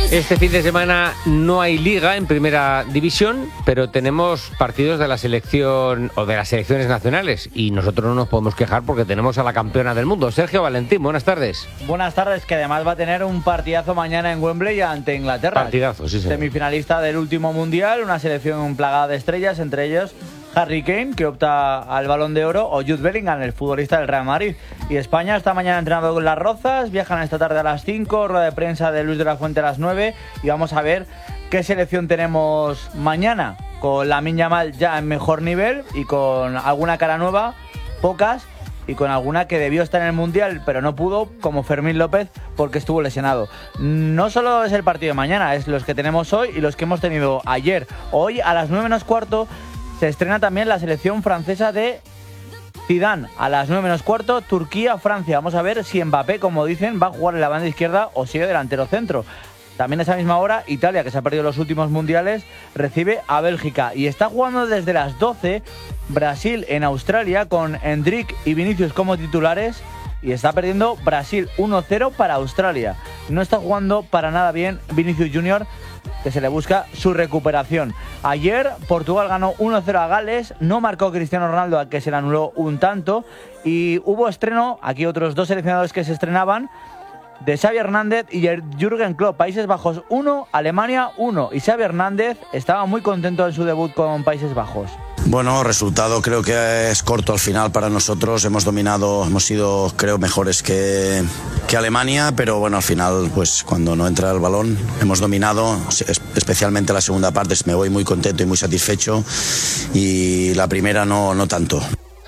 Este fin de semana no hay liga en primera división, pero tenemos partidos de la selección o de las selecciones nacionales y nosotros no nos podemos quejar porque tenemos a la campeona del mundo. Sergio Valentín, buenas tardes. Buenas tardes, que además va a tener un partidazo mañana en Wembley ante Inglaterra. Partidazo, sí, señor. Semifinalista del último mundial, una selección plagada de estrellas, entre ellos Harry Kane, que opta al Balón de Oro, o Jude Bellingham, el futbolista del Real Madrid. Y España esta mañana entrenado con las Rozas, viajan esta tarde a las 5, rueda de prensa de Luis de la Fuente a las 9, y vamos a ver qué selección tenemos mañana, con Lamine Yamal ya en mejor nivel y con alguna cara nueva, pocas, y con alguna que debió estar en el Mundial pero no pudo, como Fermín López, porque estuvo lesionado. No solo es el partido de mañana, es los que tenemos hoy y los que hemos tenido ayer. Hoy a las 9 menos cuarto se estrena también la selección francesa de Zidane. A las 9 menos cuarto, Turquía-Francia. Vamos a ver si Mbappé, como dicen, va a jugar en la banda izquierda o sigue delantero centro. También a esa misma hora, Italia, que se ha perdido los últimos mundiales, recibe a Bélgica. Y está jugando desde las 12 Brasil en Australia con Endrick y Vinicius como titulares. Y está perdiendo Brasil 1-0 para Australia. No está jugando para nada bien Vinicius Junior, que se le busca su recuperación. Ayer Portugal ganó 1-0 a Gales, no marcó Cristiano Ronaldo, al que se le anuló un tanto, y hubo estreno, aquí otros dos seleccionadores que se estrenaban, de Xavi Hernández y Jürgen Klopp. Países Bajos 1, Alemania 1, y Xavi Hernández estaba muy contento en su debut con Países Bajos. Bueno, resultado creo que es corto al final para nosotros. Hemos dominado, hemos sido creo mejores que Alemania, pero bueno, al final pues cuando no entra el balón hemos dominado, especialmente la segunda parte. Me voy muy contento y muy satisfecho, y la primera no tanto.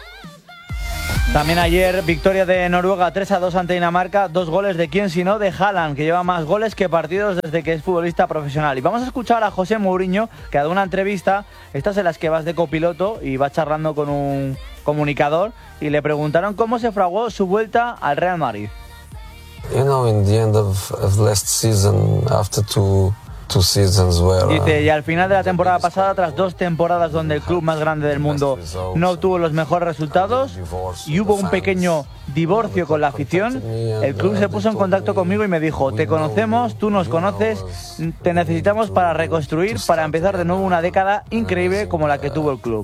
También ayer victoria de Noruega 3-2 ante Dinamarca, 2 goles de quién sino de Haaland, que lleva más goles que partidos desde que es futbolista profesional. Y vamos a escuchar a José Mourinho, que ha dado una entrevista, estas en las que vas de copiloto y va charlando con un comunicador, y le preguntaron cómo se fraguó su vuelta al Real Madrid. You know, in the end of last season, after two seasons where, dice, y al final de la temporada pasada, tras 2 temporadas donde el club más grande del mundo no obtuvo los mejores resultados y hubo un pequeño divorcio con la afición, el club se puso en contacto conmigo y me dijo: te conocemos, tú nos conoces, te necesitamos para reconstruir, para empezar de nuevo una década increíble como la que tuvo el club.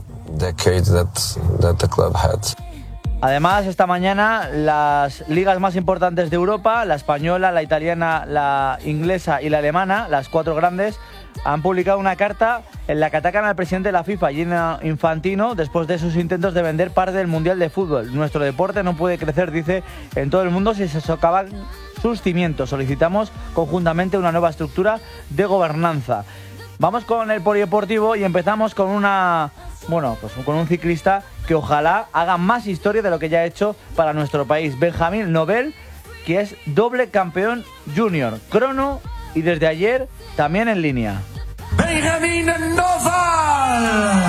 Además, esta mañana las ligas más importantes de Europa, la española, la italiana, la inglesa y la alemana, las 4 grandes, han publicado una carta en la que atacan al presidente de la FIFA, Gianni Infantino, después de sus intentos de vender parte del Mundial de Fútbol. Nuestro deporte no puede crecer, dice, en todo el mundo si se socavan sus cimientos. Solicitamos conjuntamente una nueva estructura de gobernanza. Vamos con el polideportivo y empezamos con con un ciclista que ojalá haga más historia de lo que ya ha hecho para nuestro país. Benjamín Nobel, que es doble campeón junior, crono y desde ayer también en línea. Benjamín Nobel.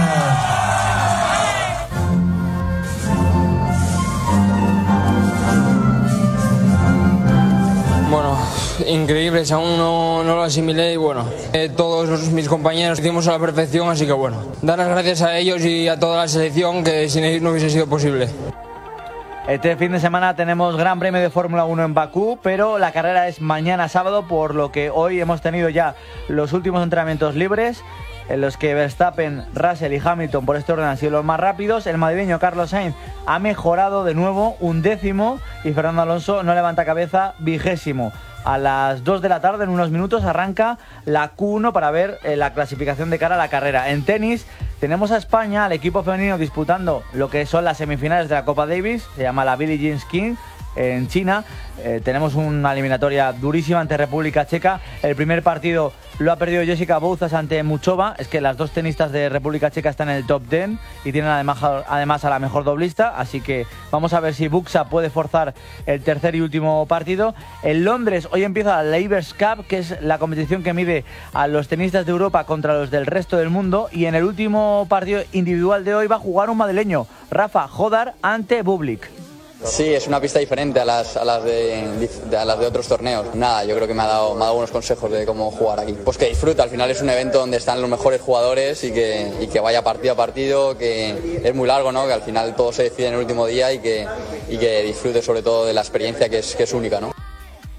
Bueno, increíble, aún no lo asimilé y bueno, todos mis compañeros hicimos a la perfección, así que bueno, dar las gracias a ellos y a toda la selección, que sin ellos no hubiese sido posible. Este fin de semana tenemos Gran Premio de Fórmula 1 en Bakú, pero la carrera es mañana sábado, por lo que hoy hemos tenido ya los últimos entrenamientos libres, en los que Verstappen, Russell y Hamilton por este orden han sido los más rápidos. El madrileño Carlos Sainz ha mejorado de nuevo, 1º, y Fernando Alonso no levanta cabeza, 20º. A las 2 de la tarde, en unos minutos, arranca la Q1 para ver la clasificación de cara a la carrera. En tenis tenemos a España, al equipo femenino, disputando lo que son las semifinales de la Copa Davis, se llama la Billie Jean King, en China. Tenemos una eliminatoria durísima ante República Checa. El primer partido lo ha perdido Jessica Bouzas ante Muchova. Es que las dos tenistas de República Checa están en el top 10 y tienen además a la mejor doblista, así que vamos a ver si Buxa puede forzar el tercer y último partido. En Londres hoy empieza la Labours Cup, que es la competición que mide a los tenistas de Europa contra los del resto del mundo, y en el último partido individual de hoy va a jugar un madrileño, Rafa Jodar, ante Bublik. Sí, es una pista diferente a las de otros torneos. Nada, yo creo que me ha dado buenos consejos de cómo jugar aquí. Pues que disfruta, al final es un evento donde están los mejores jugadores y que vaya partido a partido, que es muy largo, ¿no? Que al final todo se decide en el último día y que disfrute sobre todo de la experiencia que es única, ¿no?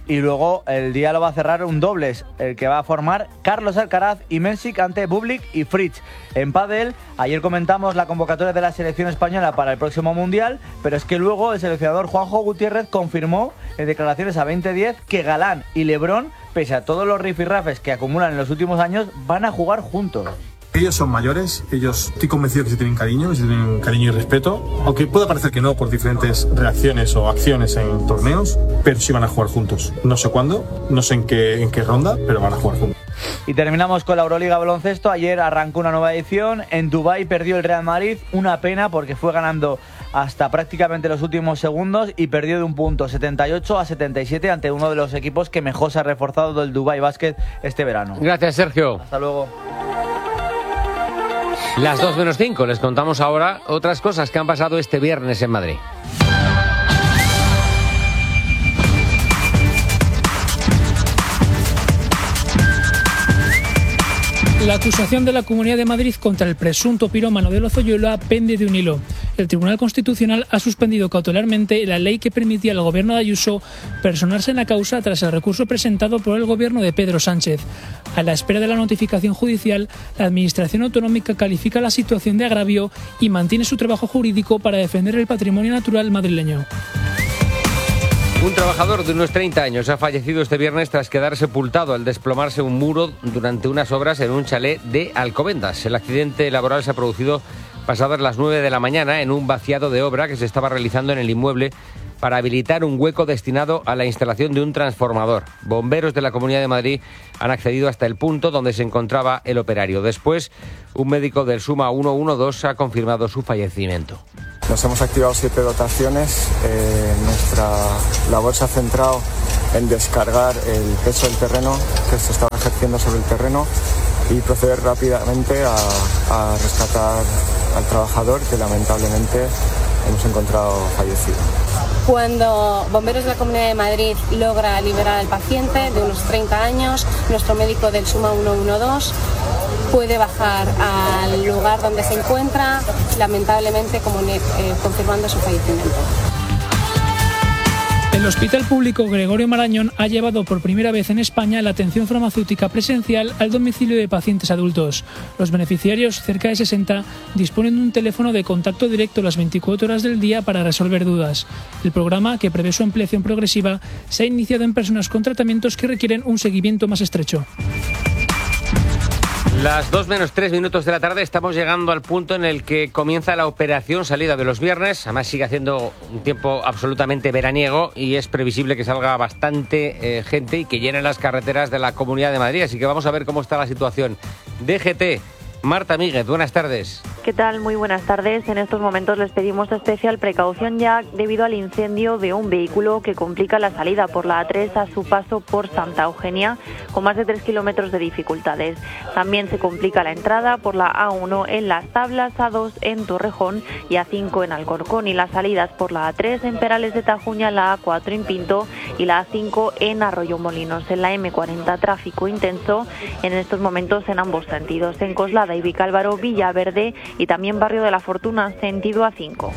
Y luego el día lo va a cerrar un dobles, el que va a formar Carlos Alcaraz y Mensik ante Bublik y Fritz. En pádel, ayer comentamos la convocatoria de la selección española para el próximo Mundial, pero es que luego el seleccionador Juanjo Gutiérrez confirmó en declaraciones a 2010 que Galán y Lebrón, pese a todos los rifirrafes que acumulan en los últimos años, van a jugar juntos. Ellos son mayores, ellos estoy convencido que se tienen cariño y respeto, aunque pueda parecer que no por diferentes reacciones o acciones en torneos, pero sí van a jugar juntos. No sé cuándo, no sé en qué ronda, pero van a jugar juntos. Y terminamos con la Euroliga baloncesto. Ayer arrancó una nueva edición. En Dubái perdió el Real Madrid, una pena porque fue ganando hasta prácticamente los últimos segundos y perdió de un punto, 78-77, ante uno de los equipos que mejor se ha reforzado del Dubái Basket este verano. Gracias, Sergio. Hasta luego. Las 2:05, les contamos ahora otras cosas que han pasado este viernes en Madrid. La acusación de la Comunidad de Madrid contra el presunto pirómano de Lozoyuela pende de un hilo. El Tribunal Constitucional ha suspendido cautelarmente la ley que permitía al gobierno de Ayuso personarse en la causa tras el recurso presentado por el gobierno de Pedro Sánchez. A la espera de la notificación judicial, la Administración Autonómica califica la situación de agravio y mantiene su trabajo jurídico para defender el patrimonio natural madrileño. Un trabajador de unos 30 años ha fallecido este viernes tras quedar sepultado al desplomarse un muro durante unas obras en un chalet de Alcobendas. El accidente laboral se ha producido pasadas las 9 de la mañana en un vaciado de obra que se estaba realizando en el inmueble para habilitar un hueco destinado a la instalación de un transformador. Bomberos de la Comunidad de Madrid han accedido hasta el punto donde se encontraba el operario. Después, un médico del SUMA 112 ha confirmado su fallecimiento. Nos hemos activado 7 dotaciones. Nuestra labor se ha centrado en descargar el peso del terreno que se estaba ejerciendo sobre el terreno y proceder rápidamente a rescatar al trabajador que lamentablemente hemos encontrado fallecido. Cuando Bomberos de la Comunidad de Madrid logra liberar al paciente de unos 30 años, nuestro médico del SUMA 112 puede bajar al lugar donde se encuentra, lamentablemente confirmando su fallecimiento. El Hospital Público Gregorio Marañón ha llevado por primera vez en España la atención farmacéutica presencial al domicilio de pacientes adultos. Los beneficiarios, cerca de 60, disponen de un teléfono de contacto directo las 24 horas del día para resolver dudas. El programa, que prevé su ampliación progresiva, se ha iniciado en personas con tratamientos que requieren un seguimiento más estrecho. Las 2:03 de la tarde, estamos llegando al punto en el que comienza la operación salida de los viernes. Además sigue haciendo un tiempo absolutamente veraniego y es previsible que salga bastante gente y que llenen las carreteras de la Comunidad de Madrid. Así que vamos a ver cómo está la situación. DGT, Marta Míguez, buenas tardes. ¿Qué tal? Muy buenas tardes. En estos momentos les pedimos especial precaución ya debido al incendio de un vehículo que complica la salida por la A3 a su paso por Santa Eugenia, con más de 3 kilómetros de dificultades. También se complica la entrada por la A1 en Las Tablas, A2 en Torrejón y A5 en Alcorcón, y las salidas por la A3 en Perales de Tajuña, la A4 en Pinto y la A5 en Arroyomolinos. En la M40 tráfico intenso en estos momentos en ambos sentidos, en Coslada y Vicálvaro, Villaverde y también Barrio de la Fortuna, sentido A5.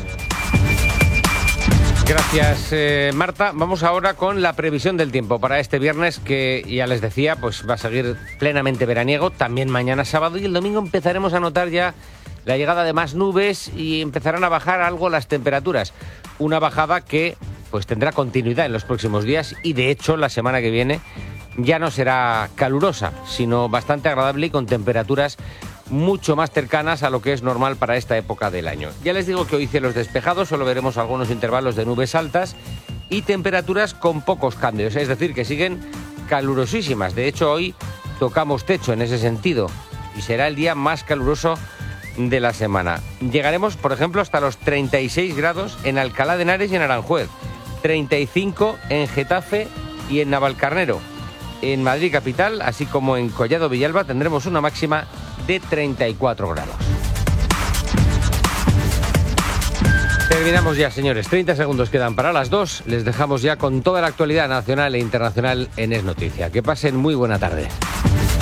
Gracias, Marta. Vamos ahora con la previsión del tiempo para este viernes, que ya les decía, pues va a seguir plenamente veraniego, también mañana sábado, y el domingo empezaremos a notar ya la llegada de más nubes y empezarán a bajar algo las temperaturas. Una bajada que pues tendrá continuidad en los próximos días y de hecho la semana que viene ya no será calurosa, sino bastante agradable y con temperaturas mucho más cercanas a lo que es normal para esta época del año. Ya les digo que hoy cielos despejados, solo veremos algunos intervalos de nubes altas y temperaturas con pocos cambios, es decir, que siguen calurosísimas. De hecho, hoy tocamos techo en ese sentido y será el día más caluroso de la semana. Llegaremos, por ejemplo, hasta los 36 grados en Alcalá de Henares y en Aranjuez, 35 en Getafe y en Navalcarnero. En Madrid capital, así como en Collado Villalba, tendremos una máxima de 34 grados. Terminamos ya, señores. 30 segundos quedan para las 2. Les dejamos ya con toda la actualidad nacional e internacional en Es Noticia. Que pasen muy buena tarde.